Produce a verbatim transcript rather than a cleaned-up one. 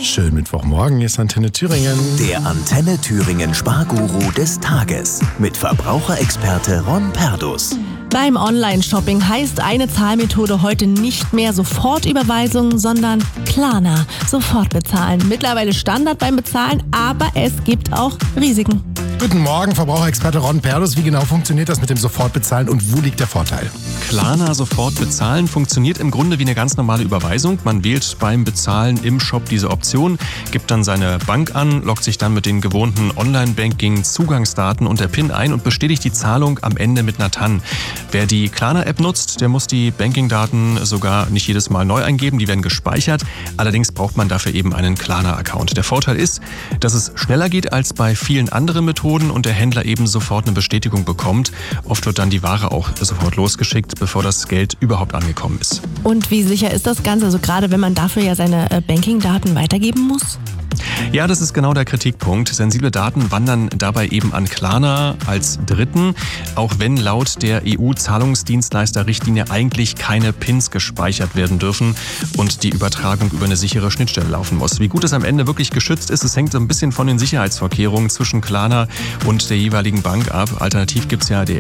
Schönen Mittwochmorgen, hier ist Antenne Thüringen. Der Antenne Thüringen Sparguru des Tages mit Verbraucherexperte Ron Perdus. Beim Online-Shopping heißt eine Zahlmethode heute nicht mehr Sofortüberweisung, sondern Klarna, sofort bezahlen. Mittlerweile Standard beim Bezahlen, aber es gibt auch Risiken. Guten Morgen, Verbraucherexperte Ron Perdus. Wie genau funktioniert das mit dem Sofortbezahlen und wo liegt der Vorteil? Klarna sofort bezahlen funktioniert im Grunde wie eine ganz normale Überweisung. Man wählt beim Bezahlen im Shop diese Option, gibt dann seine Bank an, loggt sich dann mit den gewohnten Online-Banking-Zugangsdaten und der PIN ein und bestätigt die Zahlung am Ende mit einer T A N. Wer die Klarna-App nutzt, der muss die Banking-Daten sogar nicht jedes Mal neu eingeben, die werden gespeichert. Allerdings braucht man dafür eben einen Klarna-Account. Der Vorteil ist, dass es schneller geht als bei vielen anderen Methoden und der Händler eben sofort eine Bestätigung bekommt. Oft wird dann die Ware auch sofort losgeschickt, bevor das Geld überhaupt angekommen ist. Und wie sicher ist das Ganze? Also gerade wenn man dafür ja seine äh, Banking-Daten weitergeben muss? Ja, das ist genau der Kritikpunkt. Sensible Daten wandern dabei eben an Klarna als Dritten, auch wenn laut der E U-Zahlungsdienstleister-Richtlinie eigentlich keine Pins gespeichert werden dürfen und die Übertragung über eine sichere Schnittstelle laufen muss. Wie gut es am Ende wirklich geschützt ist, es hängt so ein bisschen von den Sicherheitsvorkehrungen zwischen Klarna und der jeweiligen Bank ab. Alternativ gibt es ja die